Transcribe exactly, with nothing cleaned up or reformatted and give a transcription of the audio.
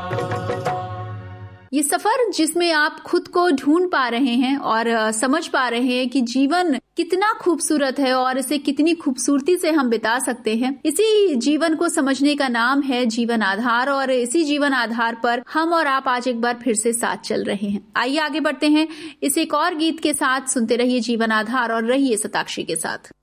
ये सफर जिसमें आप खुद को ढूंढ पा रहे हैं और समझ पा रहे हैं कि जीवन कितना खूबसूरत है और इसे कितनी खूबसूरती से हम बिता सकते हैं, इसी जीवन को समझने का नाम है जीवन आधार। और इसी जीवन आधार पर हम और आप आज एक बार फिर से साथ चल रहे हैं। आइए आगे बढ़ते हैं इस एक और गीत के साथ। सुनते रहिए जीवन आधार और रहिए शताक्षी के साथ।